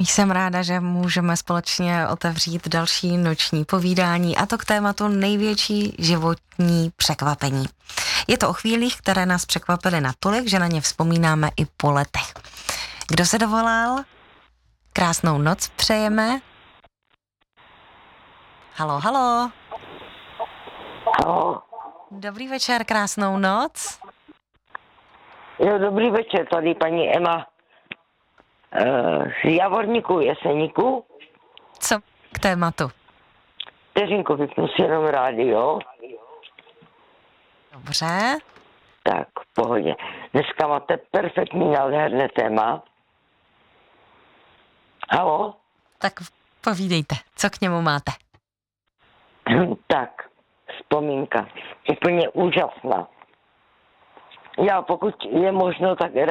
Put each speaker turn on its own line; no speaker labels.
Jsem ráda, že můžeme společně otevřít další noční povídání, a to k tématu největší životní překvapení. Je to o chvílích, které nás překvapily natolik, že na ně vzpomínáme i po letech. Kdo se dovolal? Krásnou noc přejeme. Halo, halo.
Ahoj.
Dobrý večer, krásnou noc.
Jo, dobrý večer, tady paní Ema z Javorníku, Jeseníku.
Co k tématu?
Vteřinku, vypnu si jenom rádio.
Dobře.
Tak, v pohodě. Dneska máte perfektní, nádherné téma. Halo?
Tak povídejte, co k němu máte?
Tak, vzpomínka. Úplně úžasná. Já pokud je možno, tak